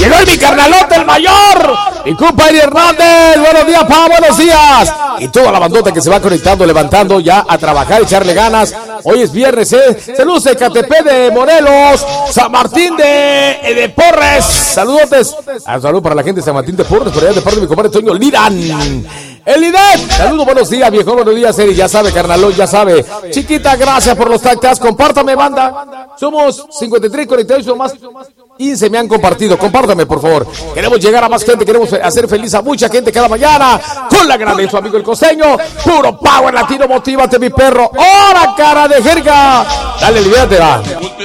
Llegó mi carnalote, el mayor. Mi compadre Hernández. Buenos días, pa, buenos días. Y toda la bandota que se va conectando, levantando ya a trabajar, echarle ganas. Hoy es viernes, Saludos de Catepec de Morelos, San Martín de Porres. Saludotes. Un saludo para la gente de San Martín de Porres, por allá de parte de mi compadre Toño Liran. El IDET, saludos, buenos días, viejo, buenos días, Eri, ya sabe, carnalón, ya sabe. Chiquita, gracias por los tactas, compártame, banda. Somos 53 conectados, más 15 me han compartido, compártame, por favor. Queremos llegar a más gente, queremos hacer feliz a mucha gente cada mañana. Con la grande de su amigo el costeño, puro power latino, motívate, mi perro. ¡Hora, cara de jerga! Dale, libérate, va.